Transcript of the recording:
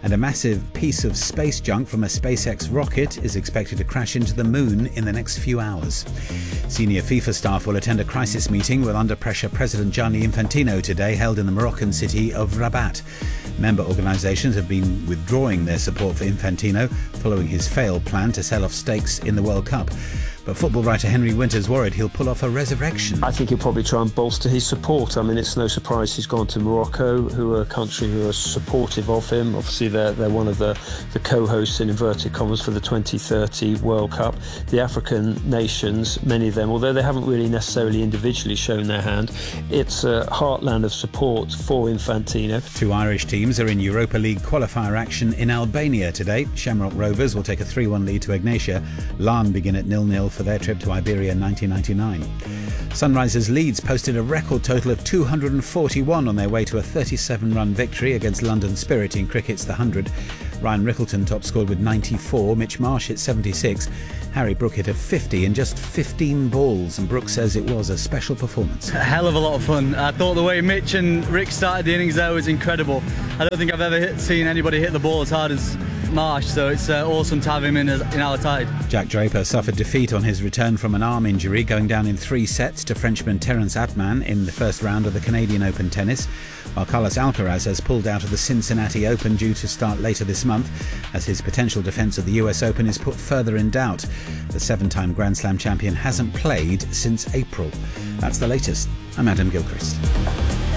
And a massive piece of space junk from a SpaceX rocket is expected to crash into the moon in the next few hours. Senior FIFA staff will attend a crisis meeting with under-pressure President Gianni Infantino today, held in the Moroccan city of Rabat. Member organisations have been withdrawing their support for Infantino following his failed plan to sell off stakes in the World Cup. But football writer Henry Winter's worried he'll pull off a resurrection. I think he'll probably try and bolster his support. I mean, it's no surprise he's gone to Morocco, who are a country who are supportive of him. Obviously, they're one of the co-hosts, in inverted commas, for the 2030 World Cup. The African nations, many of them, although they haven't really necessarily individually shown their hand, it's a heartland of support for Infantino. Two Irish teams are in Europa League qualifier action in Albania today. Shamrock Rovers will take a 3-1 lead to Egnatia. Larne begin at 0-0 for their trip to Iberia in 1999. Sunrisers Leeds posted a record total of 241 on their way to a 37-run victory against London Spirit in cricket's The 100. Ryan Rickleton top scored with 94, Mitch Marsh hit 76, Harry Brook hit a 50 in just 15 balls, and Brook says it was a special performance. A hell of a lot of fun. I thought the way Mitch and Rick started the innings there was incredible. I don't think I've ever seen anybody hit the ball as hard as Marsh, so it's awesome to have him in our side. Jack Draper suffered defeat on his return from an arm injury, going down in 3 sets to Frenchman Terence Atman in the first round of the Canadian Open tennis, while Carlos Alcaraz has pulled out of the Cincinnati Open, due to start later this month, as his potential defence of the US Open is put further in doubt. The 7-time Grand Slam champion hasn't played since April. That's the latest. I'm Adam Gilchrist.